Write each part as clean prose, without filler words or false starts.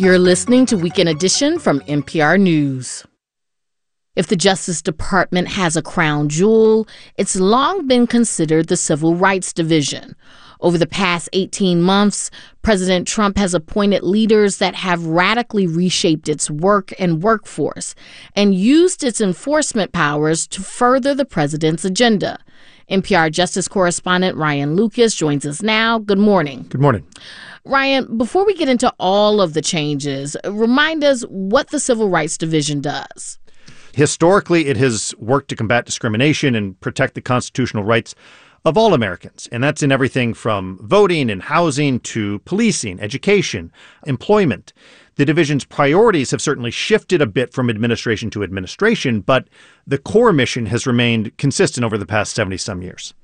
You're listening to Weekend Edition from NPR News. If the Justice Department has a crown jewel, it's long been considered the Civil Rights Division. Over the past 18 months, President Trump has appointed leaders that have radically reshaped its work and workforce and used its enforcement powers to further the president's agenda. NPR Justice correspondent Ryan Lucas joins us now. Good morning. Good morning. Ryan, before we get into all of the changes, remind us what the Civil Rights Division does. Historically, it has worked to combat discrimination and protect the constitutional rights of all Americans. And that's in everything from voting and housing to policing, education, employment. The division's priorities have certainly shifted a bit from administration to administration, but the core mission has remained consistent over the past 70-some years.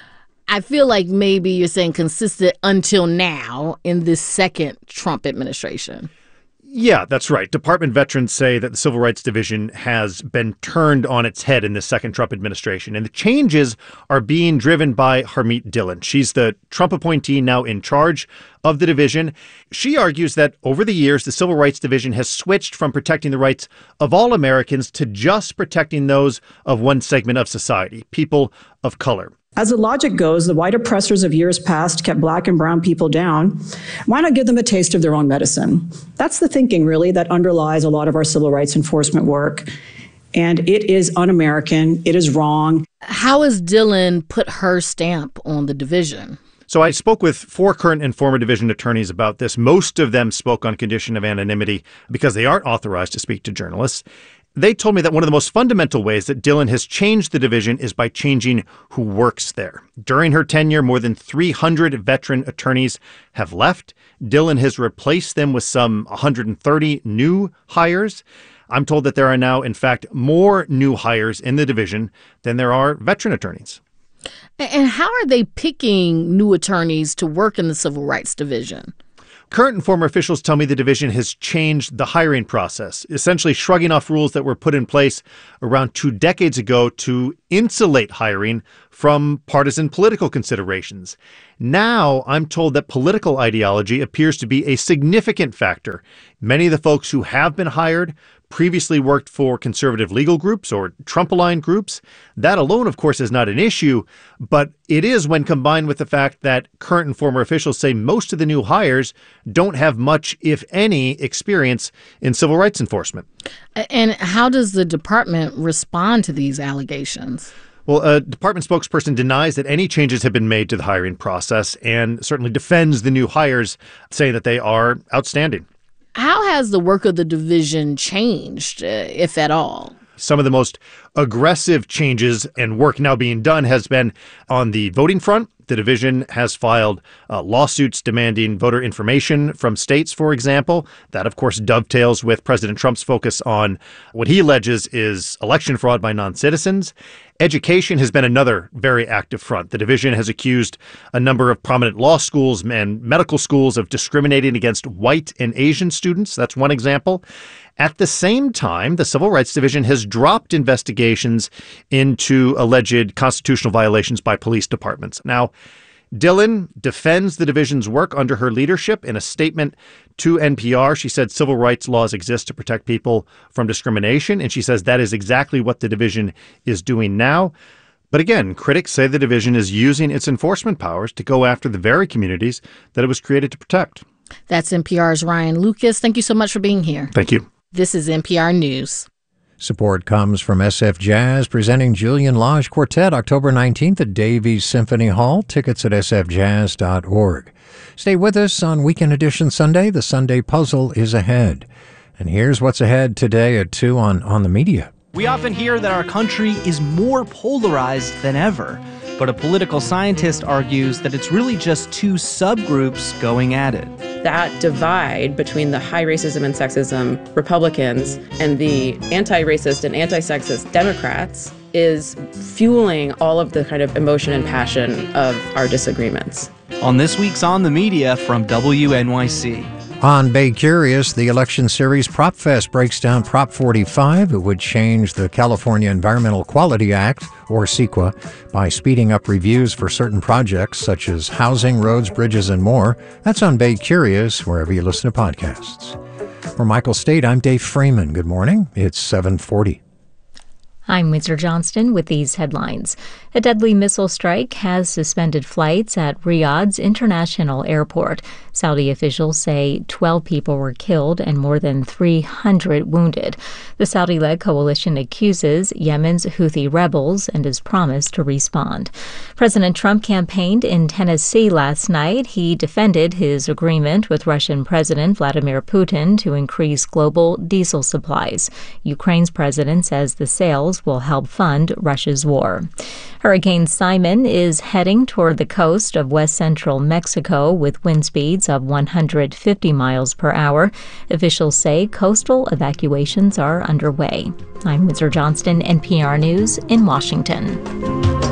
I feel like maybe you're saying consistent until now in this second Trump administration. Yeah, that's right. Department veterans say that the Civil Rights Division has been turned on its head in the second Trump administration. And the changes are being driven by Harmeet Dillon. She's the Trump appointee now in charge of the division. She argues that over the years, the Civil Rights Division has switched from protecting the rights of all Americans to just protecting those of one segment of society, people of color. As the logic goes, the white oppressors of years past kept black and brown people down. Why not give them a taste of their own medicine? That's the thinking, really, that underlies a lot of our civil rights enforcement work. And it is un-American. It is wrong. How has Dillon put her stamp on the division? So I spoke with 4 current and former division attorneys about this. Most of them spoke on condition of anonymity because they aren't authorized to speak to journalists. They told me that one of the most fundamental ways that Dillon has changed the division is by changing who works there. During her tenure, more than 300 veteran attorneys have left. Dillon has replaced them with some 130 new hires. I'm told that there are now, in fact, more new hires in the division than there are veteran attorneys. And how are they picking new attorneys to work in the Civil Rights Division? Current and former officials tell me the division has changed the hiring process, essentially shrugging off rules that were put in place around 2 decades ago to insulate hiring from partisan political considerations. Now, I'm told that political ideology appears to be a significant factor. Many of the folks who have been hired previously worked for conservative legal groups or Trump-aligned groups. That alone, of course, is not an issue, but it is when combined with the fact that current and former officials say most of the new hires don't have much, if any, experience in civil rights enforcement. And how does the department respond to these allegations? Well, a department spokesperson denies that any changes have been made to the hiring process and certainly defends the new hires, saying that they are outstanding. How has the work of the division changed, if at all? Some of the most aggressive changes and work now being done has been on the voting front. The division has filed lawsuits demanding voter information from states, for example. That, of course, dovetails with President Trump's focus on what he alleges is election fraud by non-citizens. Education has been another very active front. The division has accused a number of prominent law schools and medical schools of discriminating against white and Asian students. That's one example. At the same time, the Civil Rights Division has dropped investigations into alleged constitutional violations by police departments. Now, Dillon defends the division's work under her leadership. In a statement to NPR, she said civil rights laws exist to protect people from discrimination, and she says that is exactly what the division is doing now. But again, critics say the division is using its enforcement powers to go after the very communities that it was created to protect. That's NPR's Ryan Lucas. Thank you so much for being here. Thank you. This is NPR News. Support comes from SF Jazz, presenting Julian Lage Quartet October 19th at Davies Symphony Hall. Tickets at sfjazz.org. Stay with us on Weekend Edition Sunday. The Sunday Puzzle is ahead. And here's what's ahead today at 2 on the media. We often hear that our country is more polarized than ever. But a political scientist argues that it's really just 2 subgroups going at it. That divide between the high racism and sexism Republicans and the anti-racist and anti-sexist Democrats is fueling all of the kind of emotion and passion of our disagreements. On this week's On the Media from WNYC. On Bay Curious, the election series Prop Fest breaks down Prop 45. It would change the California Environmental Quality Act, or CEQA, by speeding up reviews for certain projects such as housing, roads, bridges, and more. That's on Bay Curious, wherever you listen to podcasts. For Michael State, I'm Dave Freeman. Good morning. It's 7:40. I'm Windsor Johnston with these headlines. A deadly missile strike has suspended flights at Riyadh's International Airport. Saudi officials say 12 people were killed and more than 300 wounded. The Saudi-led coalition accuses Yemen's Houthi rebels and has promised to respond. President Trump campaigned in Tennessee last night. He defended his agreement with Russian President Vladimir Putin to increase global diesel supplies. Ukraine's president says the sales will help fund Russia's war. Hurricane Simon is heading toward the coast of west central Mexico with wind speeds of 150 miles per hour. Officials say coastal evacuations are underway. I'm Windsor Johnston, NPR News in Washington.